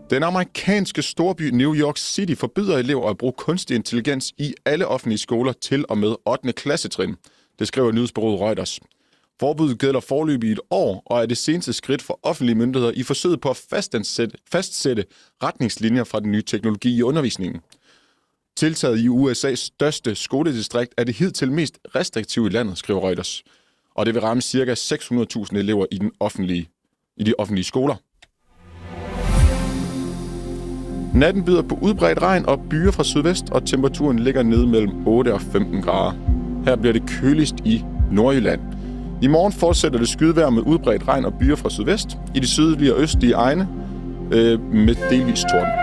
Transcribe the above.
Den amerikanske storby New York City forbyder elever at bruge kunstig intelligens i alle offentlige skoler til og med 8. klassetrin. Det skriver nyhedsbureauet Reuters. Forbuddet gælder foreløbig i et år og er det seneste skridt for offentlige myndigheder i forsøget på at fastsætte retningslinjer fra den nye teknologi i undervisningen. Tiltaget i USA's største skoledistrikt er det hidtil mest restriktive i landet, skriver Reuters. Og det vil ramme ca. 600.000 elever i de offentlige skoler. Natten byder på udbredt regn og byer fra sydvest, og temperaturen ligger nede mellem 8 og 15 grader. Her bliver det køligst i Nordjylland. I morgen fortsætter det skydevejr med udbredt regn og byer fra sydvest. I de sydlige og østlige egne med delvis torden.